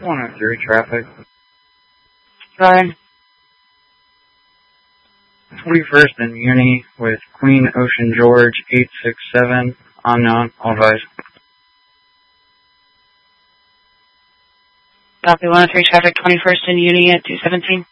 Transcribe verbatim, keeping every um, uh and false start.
one oh three traffic. Go ahead. twenty-first and Uni with Queen Ocean George eight six seven, unknown, all advised. Copy one oh three traffic, twenty-first and Uni at two seventeen.